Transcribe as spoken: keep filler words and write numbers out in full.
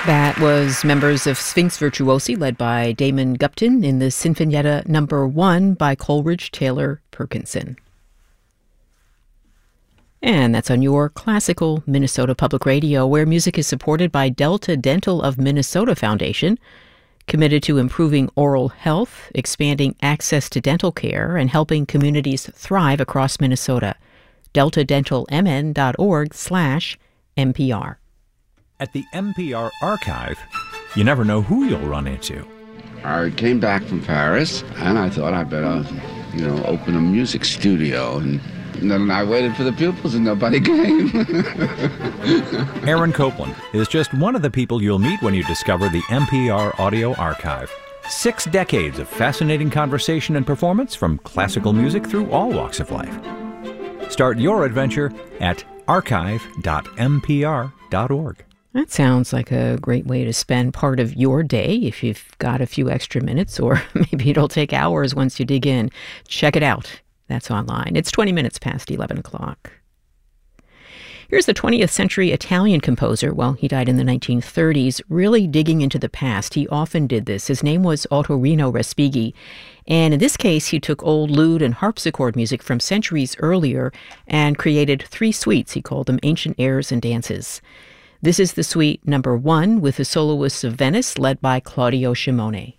That was members of Sphinx Virtuosi, led by Damon Gupton, in the Sinfonietta Number One by Coleridge Taylor Perkinson. And that's on your classical Minnesota Public Radio, where music is supported by Delta Dental of Minnesota Foundation, committed to improving oral health, expanding access to dental care, and helping communities thrive across Minnesota. delta dental m n dot org slash N P R. At the N P R Archive, you never know who you'll run into. I came back from Paris, and I thought I better, you know, open a music studio. And then I waited for the pupils, and nobody came. Aaron Copland is just one of the people you'll meet when you discover the N P R Audio Archive. Six decades of fascinating conversation and performance from classical music through all walks of life. Start your adventure at archive dot n p r dot org. That sounds like a great way to spend part of your day if you've got a few extra minutes, or maybe it'll take hours once you dig in. Check it out. That's online. It's twenty minutes past eleven o'clock. Here's the twentieth century Italian composer. Well, he died in the nineteen thirties, really digging into the past. He often did this. His name was Ottorino Respighi. And in this case, he took old lute and harpsichord music from centuries earlier and created three suites. He called them Ancient Airs and Dances. This is the suite number one with the Soloists of Venice, led by Claudio Scimone.